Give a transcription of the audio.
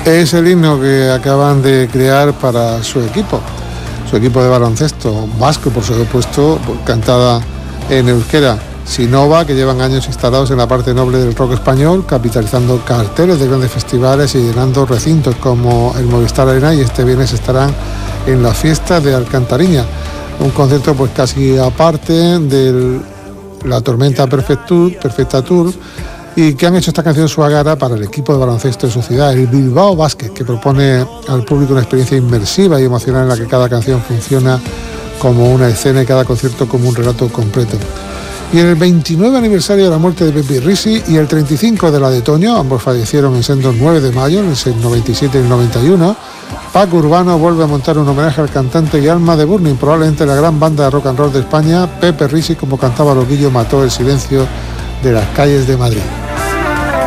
Es el himno que acaban de crear para su equipo de baloncesto vasco, por supuesto, cantada en euskera. Sinova, que llevan años instalados en la parte noble del rock español, capitalizando carteles de grandes festivales y llenando recintos como el Movistar Arena, y este viernes estarán en la fiesta de Alcantariña, un concierto pues casi aparte de la Tormenta Perfecta Tour, y que han hecho esta canción Suagara para el equipo de baloncesto de su ciudad, el Bilbao Basket, que propone al público una experiencia inmersiva y emocional en la que cada canción funciona como una escena y cada concierto como un relato completo. Y en el 29 aniversario de la muerte de Pepe Risi y el 35 de la de Toño, ambos fallecieron en sendos 9 de mayo, en el 97 y el 91, Paco Urbano vuelve a montar un homenaje al cantante y alma de Burning, probablemente la gran banda de rock and roll de España. Pepe Risi, como cantaba Loquillo, mató el silencio de las calles de Madrid.